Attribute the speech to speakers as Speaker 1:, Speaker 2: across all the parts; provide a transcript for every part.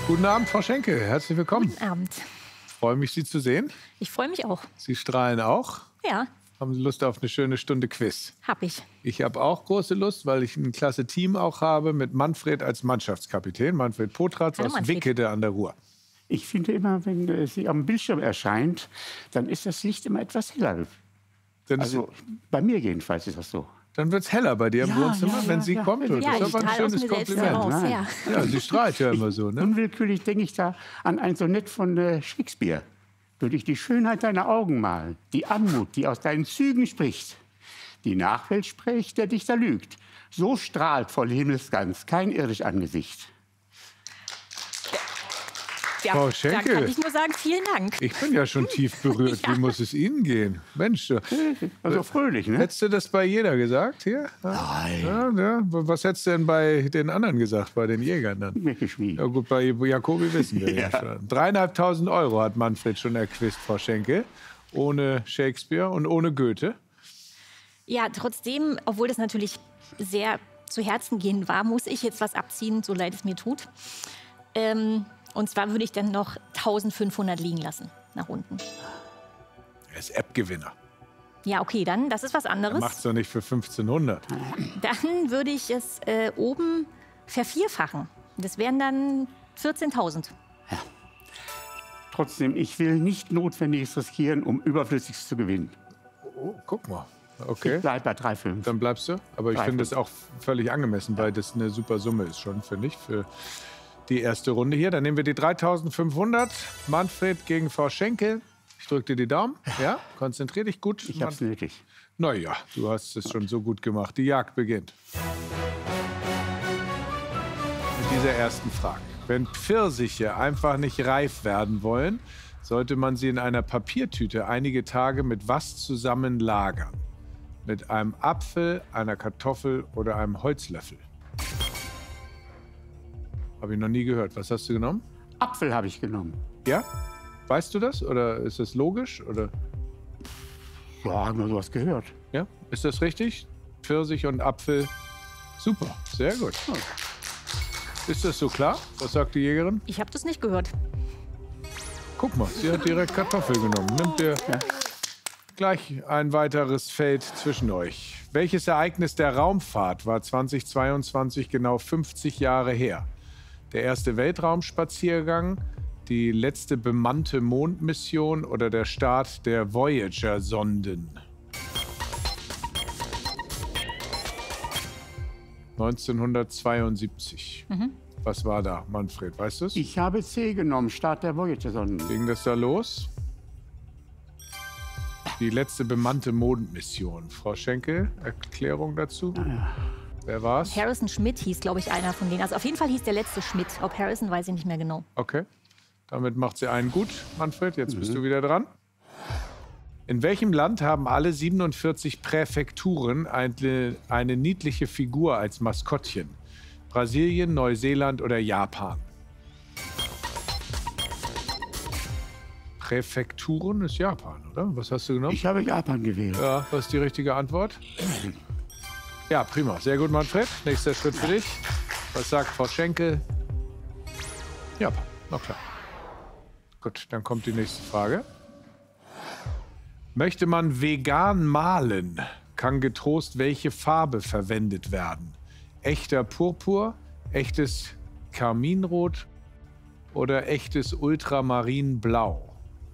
Speaker 1: Guten Abend, Frau Schenkel. Herzlich willkommen.
Speaker 2: Guten Abend.
Speaker 1: Ich freue mich, Sie zu sehen.
Speaker 2: Ich freue mich auch.
Speaker 1: Sie strahlen auch.
Speaker 2: Ja,
Speaker 1: Haben Sie Lust auf eine schöne Stunde Quiz?
Speaker 2: hab ich.
Speaker 1: Ich habe auch große Lust, weil ich ein klasse Team auch habe mit Manfred als Mannschaftskapitän. Manfred Potratz
Speaker 2: Hallo,
Speaker 1: aus
Speaker 2: Manfred.
Speaker 1: Wickede an der Ruhr.
Speaker 3: Ich finde immer, wenn sie am Bildschirm erscheint, dann ist das Licht immer etwas heller.
Speaker 1: Dann,
Speaker 3: Also bei mir jedenfalls ist das so.
Speaker 1: dann wird es heller bei dir im
Speaker 3: Ja,
Speaker 1: Wohnzimmer,
Speaker 3: ja,
Speaker 1: wenn
Speaker 3: ja,
Speaker 1: sie
Speaker 3: ja.
Speaker 1: kommt.
Speaker 3: Ja,
Speaker 1: Das
Speaker 2: Ja,
Speaker 1: ist
Speaker 2: ich
Speaker 1: aber ein
Speaker 2: strahle aus
Speaker 1: schönes
Speaker 2: mir selbst
Speaker 1: Kompliment.
Speaker 2: heraus.
Speaker 3: Nein.
Speaker 2: Ja.
Speaker 1: Ja, sie strahlt ja immer so. Ne?
Speaker 3: Unwillkürlich denke ich da an ein Sonett von Shakespeare. Würde ich die Schönheit deiner Augen malen, die Anmut, die aus deinen Zügen spricht. Die Nachwelt spricht, der Dichter lügt. So strahlt voll Himmelsglanz kein irdisch Angesicht.
Speaker 2: Ja,
Speaker 1: Frau
Speaker 2: da
Speaker 1: Schenkel.
Speaker 2: kann ich nur sagen, vielen Dank.
Speaker 1: Ich bin ja schon tief berührt.
Speaker 2: Ja.
Speaker 1: Wie muss es Ihnen gehen? Mensch,
Speaker 3: Also fröhlich, ne?
Speaker 1: hättest du das bei jeder gesagt hier?
Speaker 3: Nein.
Speaker 1: Ja, ja. Was hättest du denn bei den anderen gesagt, bei den Jägern dann?
Speaker 3: Mir geschwiegen.
Speaker 1: Ja gut, bei Jacobi wissen wir ja
Speaker 3: Ja.
Speaker 1: schon. 3.500 € hat Manfred schon erquizt, Frau Schenkel. Ohne Shakespeare und ohne Goethe.
Speaker 2: Ja, trotzdem, obwohl das natürlich sehr zu Herzen gehend war, muss ich jetzt was abziehen, so leid es mir tut. Und zwar würde ich dann noch 1.500 liegen lassen, nach unten.
Speaker 1: Er ist App-Gewinner.
Speaker 2: Ja, okay, dann, das ist was anderes.
Speaker 1: Macht's doch nicht für 1.500.
Speaker 2: Dann würde ich es oben vervierfachen. Das wären dann 14.000.
Speaker 3: Trotzdem, ich will nicht Notwendiges riskieren, um Überflüssiges zu gewinnen.
Speaker 1: Oh, guck mal.
Speaker 3: Ich
Speaker 1: Okay,
Speaker 3: bleib bei 3,5.
Speaker 1: dann bleibst du. Aber ich
Speaker 3: 3,5.
Speaker 1: finde es auch völlig angemessen, weil das eine super Summe ist schon, finde ich, für die erste Runde hier. Dann nehmen wir die 3.500. Manfred gegen Frau Schenkel. Ich drücke dir die Daumen. Ja, konzentrier dich gut.
Speaker 3: Ich hab's nötig.
Speaker 1: Naja, du hast es schon so gut gemacht. Die Jagd beginnt. Mit dieser ersten Frage. Wenn Pfirsiche einfach nicht reif werden wollen, sollte man sie in einer Papiertüte einige Tage mit was zusammen lagern? Mit einem Apfel, einer Kartoffel oder einem Holzlöffel? Habe ich noch nie gehört. Was hast du genommen?
Speaker 3: Apfel habe ich genommen.
Speaker 1: Ja? Weißt du das? Oder ist das logisch? Oder?
Speaker 3: Ja, haben wir sowas gehört.
Speaker 1: Ja? Ist das richtig? Pfirsich und Apfel. Super, sehr gut. Ist das so klar? Was sagt die Jägerin?
Speaker 2: Ich habe das nicht gehört.
Speaker 1: Guck mal, sie hat direkt Kartoffel genommen. Nimmt ihr gleich ein weiteres Feld zwischen euch. Welches Ereignis der Raumfahrt war 2022 genau 50 Jahre her? Der erste Weltraumspaziergang, die letzte bemannte Mondmission oder der Start der Voyager-Sonden? 1972. Was war da, Manfred? Weißt du es?
Speaker 3: Ich habe C genommen, Start der Voyager-Sonden.
Speaker 1: Ging das da los? Die letzte bemannte Mondmission. Frau Schenkel, Erklärung dazu? Wer war's?
Speaker 2: Harrison Schmidt hieß, glaube ich, einer von denen. Also auf jeden Fall hieß der letzte Schmidt. Ob Harrison, weiß ich nicht mehr genau.
Speaker 1: Okay. Damit macht sie einen gut, Manfred. Jetzt bist du wieder dran. In welchem Land haben alle 47 Präfekturen eine niedliche Figur als Maskottchen? Brasilien, Neuseeland oder Japan? Präfekturen ist Japan, oder? Was hast du genommen?
Speaker 3: Ich habe Japan gewählt.
Speaker 1: Ja, was ist die richtige Antwort? Ja, prima. Sehr gut, Manfred. Nächster Schritt für dich. Was sagt Frau Schenkel? Japan, na klar. Gut, dann kommt die nächste Frage. Möchte man vegan malen, kann getrost welche Farbe verwendet werden? Echter Purpur, echtes Karminrot oder echtes Ultramarinblau?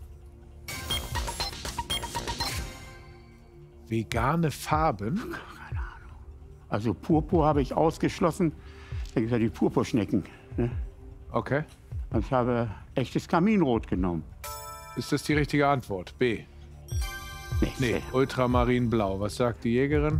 Speaker 1: Vegane Farben?
Speaker 3: Also Purpur habe ich ausgeschlossen. Da gibt es ja die Purpurschnecken. Ne?
Speaker 1: Okay.
Speaker 3: Und ich habe echtes Kaminrot genommen.
Speaker 1: Ist das die richtige Antwort? B. Nee, Ultramarinblau. Was sagt die Jägerin?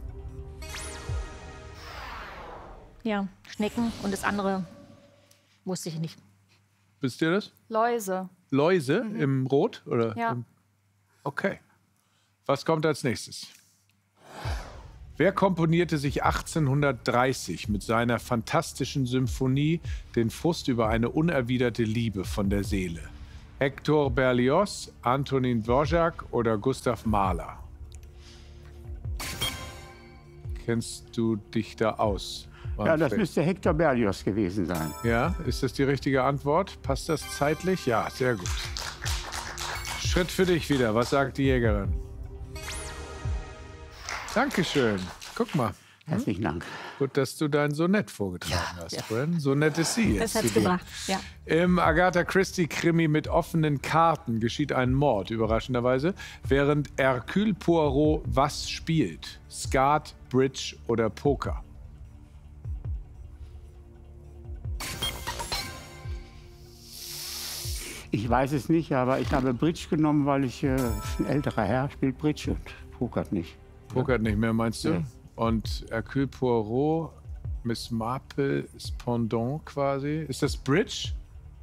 Speaker 2: Ja, Schnecken und das andere wusste ich nicht.
Speaker 1: Wisst ihr das?
Speaker 4: Läuse.
Speaker 1: Läuse im Rot? Oder
Speaker 4: Ja.
Speaker 1: Okay. Was kommt als nächstes? Wer komponierte sich 1830 mit seiner fantastischen Symphonie den Frust über eine unerwiderte Liebe von der Seele? Hector Berlioz, Antonin Dvořák oder Gustav Mahler? Kennst du dich da aus,
Speaker 3: Ja, das
Speaker 1: Manfred.
Speaker 3: müsste Hector Berlioz gewesen sein.
Speaker 1: Ja, ist das die richtige Antwort? Passt das zeitlich? Ja, sehr gut. Schritt für dich wieder. Was sagt die Jägerin? Dankeschön. Guck mal.
Speaker 3: Herzlichen Dank.
Speaker 1: Gut, dass du dein Sonett vorgetragen hast, Bren. So nett ist sie jetzt.
Speaker 2: Das hat's
Speaker 1: zu dir.
Speaker 2: gebracht, ja.
Speaker 1: Im Agatha Christie-Krimi mit offenen Karten geschieht ein Mord, überraschenderweise, während Hercule Poirot was spielt? Skat, Bridge oder Poker?
Speaker 3: Ich weiß es nicht, aber ich habe Bridge genommen, weil ich ein älterer Herr spielt Bridge und pokert nicht.
Speaker 1: Pokert nicht mehr, meinst du?
Speaker 3: Nee.
Speaker 1: Und Hercule Poirot, Miss Marple, Pendant quasi. Ist das Bridge?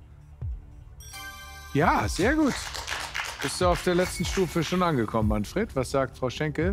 Speaker 1: Ja, sehr gut. Bist du auf der letzten Stufe schon angekommen, Manfred? Was sagt Frau Schenkel?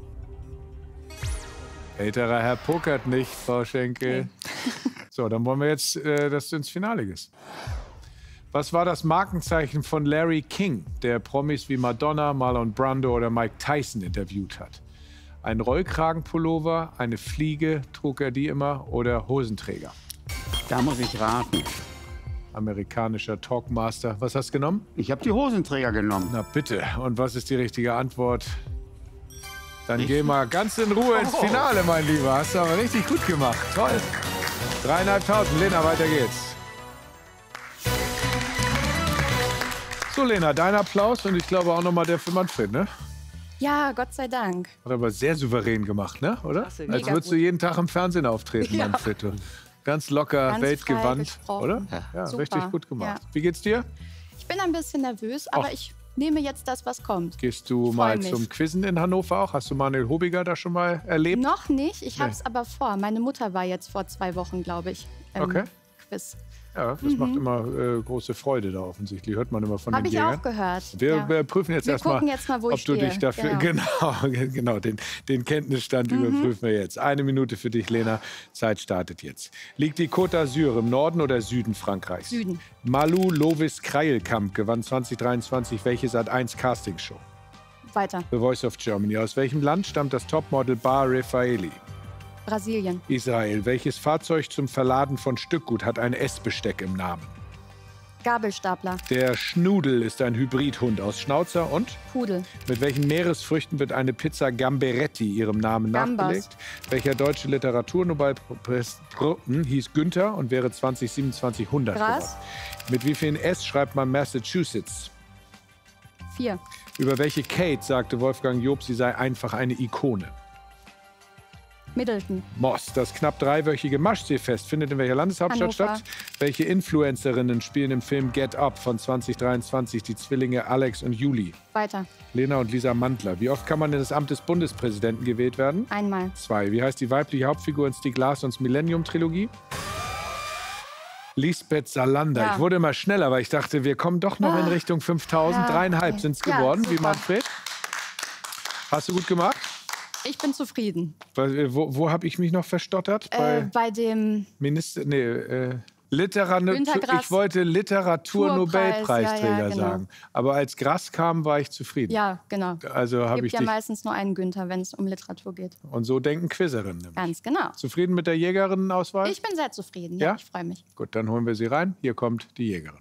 Speaker 1: Älterer Herr pokert nicht, Frau Schenkel. So, dann wollen wir jetzt, dass du ins Finale gehst. Was war das Markenzeichen von Larry King, der Promis wie Madonna, Marlon Brando oder Mike Tyson interviewt hat? Ein Rollkragenpullover, eine Fliege, trug er die immer, oder Hosenträger?
Speaker 3: Da muss ich raten.
Speaker 1: Amerikanischer Talkmaster. Was hast du genommen?
Speaker 3: Ich habe die Hosenträger genommen.
Speaker 1: Na bitte. Und was ist die richtige Antwort? Dann geh mal ganz in Ruhe ins Finale, mein Lieber. Hast du aber richtig gut gemacht. Toll. 3.500. Lena, weiter geht's. So, Lena, dein Applaus und ich glaube auch nochmal der für Manfred, ne?
Speaker 4: Ja, Gott sei Dank.
Speaker 1: Hat aber sehr souverän gemacht, ne? Oder?
Speaker 4: Klasse,
Speaker 1: Als
Speaker 4: mega
Speaker 1: würdest du
Speaker 4: gut.
Speaker 1: jeden Tag im Fernsehen auftreten,
Speaker 4: Ja.
Speaker 1: Manfred. Du. Ganz locker,
Speaker 4: Ganz
Speaker 1: weltgewandt,
Speaker 4: frei gesprochen.
Speaker 1: oder? Ja,
Speaker 4: Super.
Speaker 1: richtig gut gemacht.
Speaker 4: Ja.
Speaker 1: Wie geht's dir?
Speaker 4: Ich bin ein bisschen nervös, aber
Speaker 1: Och.
Speaker 4: ich nehme jetzt das, was kommt.
Speaker 1: Gehst du
Speaker 4: Ich
Speaker 1: mal
Speaker 4: freu mich.
Speaker 1: zum Quizzen in Hannover auch? Hast du Manuel Hobiger da schon mal erlebt?
Speaker 4: Noch nicht, ich
Speaker 1: Nee.
Speaker 4: habe es aber vor. Meine Mutter war jetzt vor 2 Wochen, glaube ich, im
Speaker 1: Okay.
Speaker 4: Quiz.
Speaker 1: Ja, das macht immer große Freude da offensichtlich. Hört man immer von
Speaker 4: Habe
Speaker 1: den
Speaker 4: ich
Speaker 1: Jägern.
Speaker 4: auch gehört.
Speaker 1: Wir
Speaker 4: ja.
Speaker 1: prüfen jetzt
Speaker 4: Wir
Speaker 1: erstmal,
Speaker 4: gucken jetzt mal, wo
Speaker 1: ob
Speaker 4: ich
Speaker 1: du
Speaker 4: stehe.
Speaker 1: dich dafür. Genau, den Kenntnisstand überprüfen wir jetzt. 1 Minute für dich, Lena. Zeit startet jetzt. Liegt die Côte d'Azur im Norden oder Süden Frankreichs?
Speaker 4: Süden.
Speaker 1: Malou Lovis Kreilkamp gewann 2023 welche Sat.1 Castingshow?
Speaker 4: Weiter.
Speaker 1: The Voice of Germany. Aus welchem Land stammt das Topmodel Bar Refaeli?
Speaker 4: Brasilien.
Speaker 1: Israel. Welches Fahrzeug zum Verladen von Stückgut hat ein Essbesteck im Namen?
Speaker 4: Gabelstapler.
Speaker 1: Der Schnudel ist ein Hybridhund aus Schnauzer und?
Speaker 4: Pudel.
Speaker 1: Mit welchen Meeresfrüchten wird eine Pizza Gamberetti ihrem Namen
Speaker 4: Gambas.
Speaker 1: nachgelegt? Welcher deutsche Literaturnobelpreis hieß Günther und wäre 2027 100
Speaker 4: Gras.
Speaker 1: geworden? Mit wie vielen S schreibt man Massachusetts?
Speaker 4: 4.
Speaker 1: Über welche Kate sagte Wolfgang Job, sie sei einfach eine Ikone?
Speaker 4: Middleton.
Speaker 1: Moss. Das knapp 3-wöchige Maschseefest findet in welcher Landeshauptstadt
Speaker 4: Hannover.
Speaker 1: statt? Welche Influencerinnen spielen im Film Get Up von 2023 die Zwillinge Alex und Juli?
Speaker 4: Weiter.
Speaker 1: Lena und Lisa Mandler. Wie oft kann man in das Amt des Bundespräsidenten gewählt werden?
Speaker 4: Einmal.
Speaker 1: 2. Wie heißt die weibliche Hauptfigur in Stieg Larssons Millennium-Trilogie? Lisbeth Salander.
Speaker 4: Ja.
Speaker 1: Ich wurde immer schneller, weil ich dachte, wir kommen doch noch in Richtung 5000.
Speaker 4: Ja,
Speaker 1: 3,5
Speaker 4: okay.
Speaker 1: sind es
Speaker 4: Ja,
Speaker 1: geworden, wie
Speaker 4: super.
Speaker 1: Manfred. Hast du gut gemacht?
Speaker 4: Ich bin zufrieden.
Speaker 1: Wo habe ich mich noch verstottert?
Speaker 4: Bei dem
Speaker 1: Minister, Literatur,
Speaker 4: Günter Grass.
Speaker 1: ich wollte Literatur-Nobelpreisträger
Speaker 4: Ja, genau.
Speaker 1: sagen. Aber als Grass kam, war ich zufrieden.
Speaker 4: Ja, genau.
Speaker 1: Also habe
Speaker 4: Gibt
Speaker 1: ich
Speaker 4: ja
Speaker 1: dich.
Speaker 4: meistens nur einen Günther, wenn es um Literatur geht.
Speaker 1: Und so denken Quizzerinnen. nämlich.
Speaker 4: Ganz genau.
Speaker 1: Zufrieden mit der Jägerinnenauswahl?
Speaker 4: Ich bin sehr zufrieden.
Speaker 1: Ja?
Speaker 4: Ja, ich freue mich.
Speaker 1: Gut, dann holen wir sie rein. Hier kommt die Jägerin.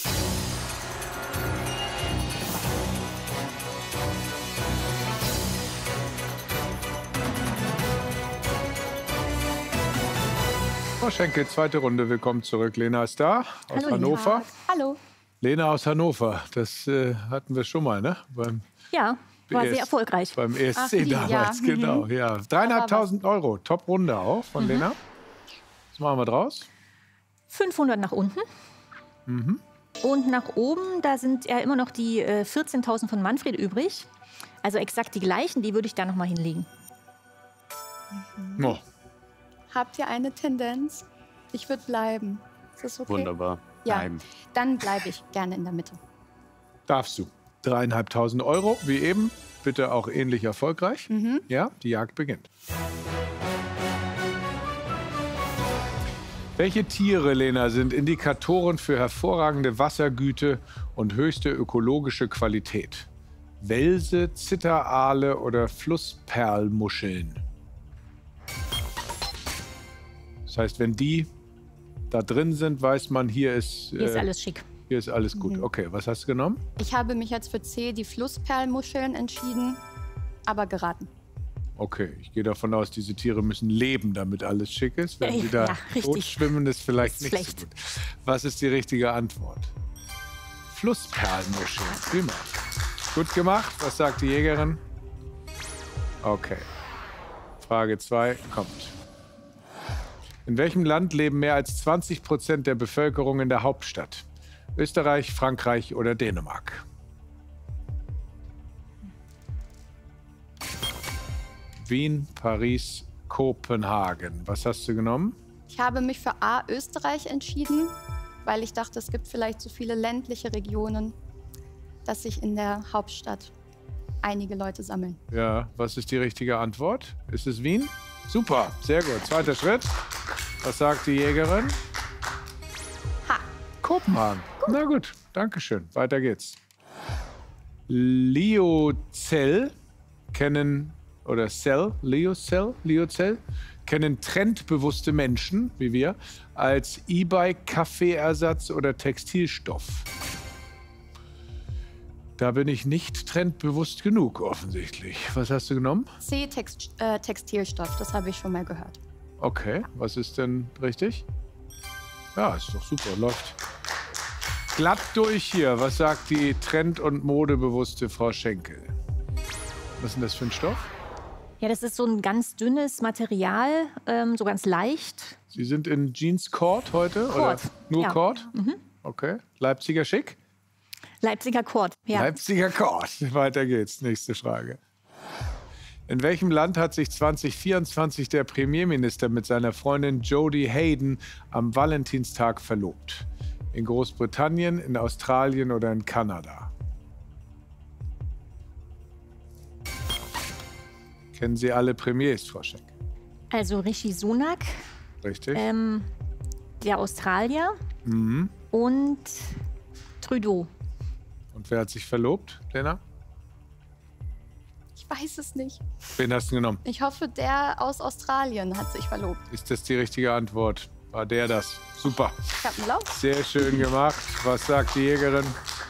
Speaker 1: Frau Schenkel, zweite Runde. Willkommen zurück. Lena ist da aus
Speaker 2: Hallo,
Speaker 1: Hannover.
Speaker 2: Lena.
Speaker 4: Hallo.
Speaker 1: Lena aus Hannover. Das hatten wir schon mal, ne?
Speaker 2: Ja, war
Speaker 1: ES
Speaker 2: sehr erfolgreich.
Speaker 1: Beim ESC
Speaker 4: Ach, die,
Speaker 1: damals,
Speaker 4: ja.
Speaker 1: genau. Ja. 3.500 Euro. Top-Runde auch von Lena. Was machen wir draus?
Speaker 2: 500 nach unten. Und nach oben, da sind ja immer noch die 14.000 von Manfred übrig. Also exakt die gleichen, die würde ich da noch mal hinlegen.
Speaker 1: Oh.
Speaker 4: Habt ihr eine Tendenz? Ich würde bleiben. Ist das okay?
Speaker 3: Wunderbar.
Speaker 4: Ja,
Speaker 3: Bleiben.
Speaker 4: dann bleibe ich gerne in der Mitte.
Speaker 1: Darfst du. 3.500 Euro, wie eben. Bitte auch ähnlich erfolgreich. Ja, die Jagd beginnt. Welche Tiere, Lena, sind Indikatoren für hervorragende Wassergüte und höchste ökologische Qualität? Welse, Zitteraale oder Flussperlmuscheln? Das heißt, wenn die da drin sind, weiß man, hier ist
Speaker 2: alles schick.
Speaker 1: Hier ist alles gut. Okay, was hast du genommen?
Speaker 4: Ich habe mich jetzt für C, die Flussperlmuscheln, entschieden, aber geraten.
Speaker 1: Okay, ich gehe davon aus, diese Tiere müssen leben, damit alles schick ist. Wenn sie da tot schwimmen, ist vielleicht nicht so gut. Was ist die richtige Antwort? Flussperlmuscheln. Prima. Gut gemacht. Was sagt die Jägerin? Okay. Frage 2 kommt. In welchem Land leben mehr als 20% der Bevölkerung in der Hauptstadt? Österreich, Frankreich oder Dänemark? Wien, Paris, Kopenhagen. Was hast du genommen?
Speaker 4: Ich habe mich für A, Österreich entschieden, weil ich dachte, es gibt vielleicht so viele ländliche Regionen, dass sich in der Hauptstadt einige Leute sammeln.
Speaker 1: Ja, was ist die richtige Antwort? Ist es Wien? Super, sehr gut. Zweiter Schritt. Was sagt die Jägerin?
Speaker 4: Ha!
Speaker 1: Kopenhagen. Na gut, danke schön. Weiter geht's. Liozell kennen kennen trendbewusste Menschen, wie wir, als E-Bike, Kaffeeersatz oder Textilstoff. Da bin ich nicht trendbewusst genug, offensichtlich. Was hast du genommen?
Speaker 4: C, Textilstoff, das habe ich schon mal gehört.
Speaker 1: Okay, was ist denn richtig? Ja, ist doch super, läuft glatt durch hier. Was sagt die trend- und modebewusste Frau Schenkel? Was ist denn das für ein Stoff?
Speaker 2: Ja, das ist so ein ganz dünnes Material, so ganz leicht.
Speaker 1: Sie sind in Jeans-Cord heute?
Speaker 2: Cord.
Speaker 1: Oder nur
Speaker 2: Ja.
Speaker 1: Cord? Okay. Leipziger Schick?
Speaker 2: Leipziger Cord, ja.
Speaker 1: Leipziger Cord. Weiter geht's. Nächste Frage. In welchem Land hat sich 2024 der Premierminister mit seiner Freundin Jodie Hayden am Valentinstag verlobt? In Großbritannien, in Australien oder in Kanada? Kennen Sie alle Premiers, Frau Schenk?
Speaker 2: Also Rishi Sunak,
Speaker 1: Richtig?
Speaker 2: der Australier und Trudeau.
Speaker 1: Und wer hat sich verlobt, Lena?
Speaker 4: Ich weiß es nicht.
Speaker 1: Wen hast du genommen?
Speaker 4: Ich hoffe, der aus Australien hat sich verlobt.
Speaker 1: Ist das die richtige Antwort? War der das? Super.
Speaker 4: Ich habe einen Lauf.
Speaker 1: Sehr schön gemacht. Was sagt die Jägerin?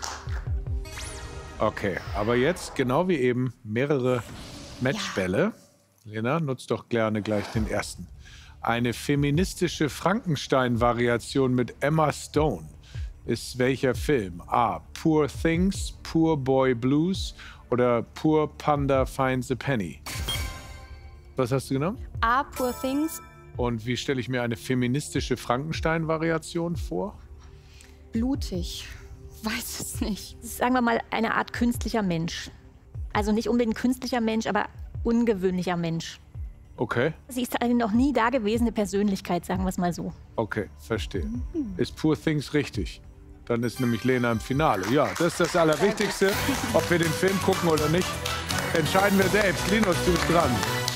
Speaker 1: Okay, aber jetzt, genau wie eben, mehrere Matchbälle. Lena, nutzt doch gerne gleich den ersten. Eine feministische Frankenstein-Variation mit Emma Stone ist welcher Film? A. Poor Things, Poor Boy Blues oder Poor Panda Finds a Penny? Was hast du genommen?
Speaker 4: A, Poor Things.
Speaker 1: Und wie stelle ich mir eine feministische Frankenstein-Variation vor?
Speaker 4: Blutig. Weiß es nicht.
Speaker 2: Das ist, sagen wir mal, eine Art künstlicher Mensch. Also nicht unbedingt künstlicher Mensch, aber ungewöhnlicher Mensch.
Speaker 1: Okay,
Speaker 2: Sie ist eine noch nie dagewesene Persönlichkeit, sagen wir es mal so.
Speaker 1: okay, verstehe. Ist Poor Things richtig? Dann ist nämlich Lena im Finale. Ja, das ist das Allerwichtigste. Ob wir den Film gucken oder nicht, entscheiden wir selbst. Linus, du bist dran.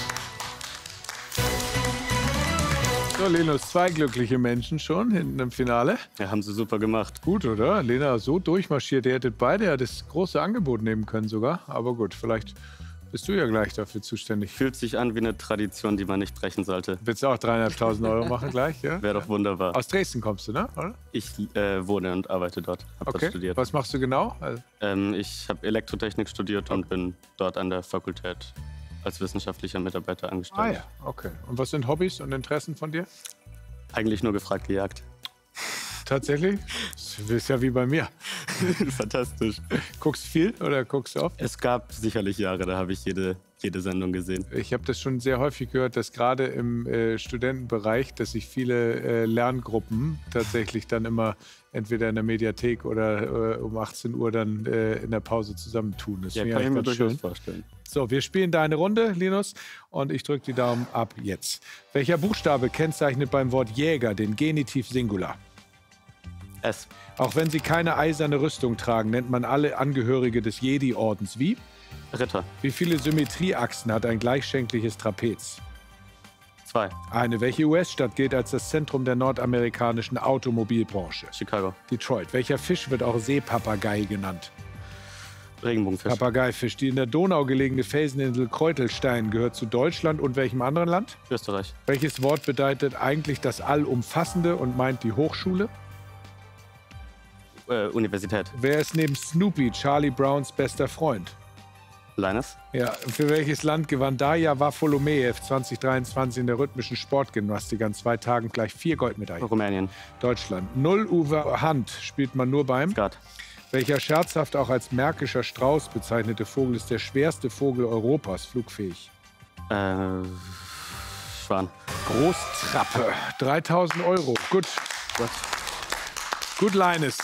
Speaker 1: So, Linus, 2 glückliche Menschen schon hinten im Finale.
Speaker 5: Ja, haben sie super gemacht.
Speaker 1: Gut, oder? Lena, so durchmarschiert. Ihr hättet beide ja das große Angebot nehmen können sogar. Aber gut, vielleicht bist du ja gleich dafür zuständig.
Speaker 5: Fühlt sich an wie eine Tradition, die man nicht brechen sollte.
Speaker 1: Willst du auch 3.500 Euro machen gleich? Ja?
Speaker 5: Wäre doch wunderbar.
Speaker 1: Aus Dresden kommst du, ne? Oder?
Speaker 5: Ich wohne und arbeite dort, habe dort studiert.
Speaker 1: Was machst du genau? Also,
Speaker 5: Ich habe Elektrotechnik studiert und bin dort an der Fakultät als wissenschaftlicher Mitarbeiter angestellt.
Speaker 1: ja, okay. Und was sind Hobbys und Interessen von dir?
Speaker 5: Eigentlich nur gefragt gejagt.
Speaker 1: Tatsächlich? Das ist ja wie bei mir.
Speaker 5: Fantastisch.
Speaker 1: Guckst du viel oder guckst du oft?
Speaker 5: Es gab sicherlich Jahre, da habe ich jede Sendung gesehen.
Speaker 1: Ich habe das schon sehr häufig gehört, dass gerade im Studentenbereich, dass sich viele Lerngruppen tatsächlich dann immer entweder in der Mediathek oder um 18 Uhr dann in der Pause zusammentun. Das
Speaker 5: Ja,
Speaker 1: finde
Speaker 5: kann ich mir
Speaker 1: ganz
Speaker 5: durchaus
Speaker 1: schön.
Speaker 5: vorstellen.
Speaker 1: So, wir spielen deine Runde, Linus, und ich drücke die Daumen ab jetzt. Welcher Buchstabe kennzeichnet beim Wort Jäger den Genitiv Singular?
Speaker 5: S.
Speaker 1: Auch wenn sie keine eiserne Rüstung tragen, nennt man alle Angehörige des Jedi-Ordens wie?
Speaker 5: Ritter.
Speaker 1: Wie viele Symmetrieachsen hat ein gleichschenkliches Trapez?
Speaker 5: 2.
Speaker 1: Welche US-Stadt gilt als das Zentrum der nordamerikanischen Automobilbranche?
Speaker 5: Chicago.
Speaker 1: Detroit. Welcher Fisch wird auch Seepapagei genannt?
Speaker 5: Regenbogenfisch.
Speaker 1: Papageifisch. Die in der Donau gelegene Felseninsel Kreutelstein gehört zu Deutschland und welchem anderen Land?
Speaker 5: Österreich.
Speaker 1: Welches Wort bedeutet eigentlich das Allumfassende und meint die Hochschule?
Speaker 5: Universität.
Speaker 1: Wer ist neben Snoopy Charlie Browns bester Freund?
Speaker 5: Linus.
Speaker 1: Ja, für welches Land gewann Darja Wafolomejew 2023 in der rhythmischen Sportgymnastik an 2 Tagen gleich 4 Goldmedaillen?
Speaker 5: Rumänien.
Speaker 1: Deutschland. 0 Uwe Hand spielt man nur beim.
Speaker 5: Skat.
Speaker 1: Welcher scherzhaft auch als märkischer Strauß bezeichnete Vogel ist der schwerste Vogel Europas, flugfähig?
Speaker 5: Schwan.
Speaker 1: Großtrappe. 3.000 €. Gut. Gut, Linus.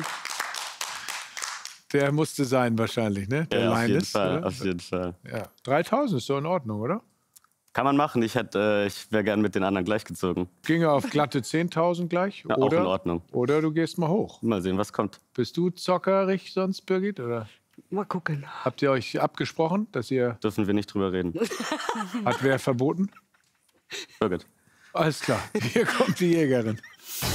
Speaker 1: Der musste sein wahrscheinlich, ne? Der
Speaker 5: Ja, auf jeden
Speaker 1: Linus,
Speaker 5: Fall.
Speaker 1: oder?
Speaker 5: Auf jeden Fall.
Speaker 1: Ja. 3.000 ist so in Ordnung, oder?
Speaker 5: Kann man machen. Ich wäre gern mit den anderen gleichgezogen.
Speaker 1: Ginge auf glatte 10.000 gleich?
Speaker 5: Ja, auch
Speaker 1: oder,
Speaker 5: in Ordnung.
Speaker 1: Oder du gehst mal hoch.
Speaker 5: Mal sehen, was kommt.
Speaker 1: Bist du zockerig sonst, Birgit? Oder
Speaker 6: Mal gucken.
Speaker 1: habt ihr euch abgesprochen, dass ihr...
Speaker 5: Dürfen wir nicht drüber reden.
Speaker 1: Hat wer verboten?
Speaker 5: Birgit.
Speaker 1: Alles klar. Hier kommt die Jägerin.